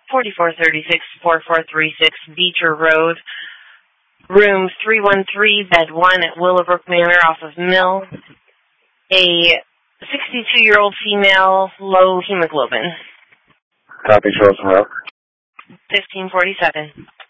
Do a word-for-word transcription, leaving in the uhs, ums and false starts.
forty-four thirty-six, forty-four thirty-six Beecher Road, room three one three, bed one at Willowbrook Manor off of Mill. A sixty-two-year-old female, low hemoglobin. Copy, Charleston Road. fifteen forty-seven.